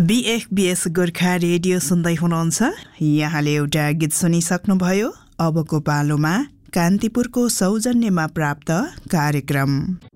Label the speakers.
Speaker 1: BFBS Gorkha radio सुन्दै हुनुहुन्छ। यहाँले एउटा गीत सुनिसक्नुभयो। अबको पालोमा कान्तिपुरको सौजन्यमा प्राप्त कार्यक्रम।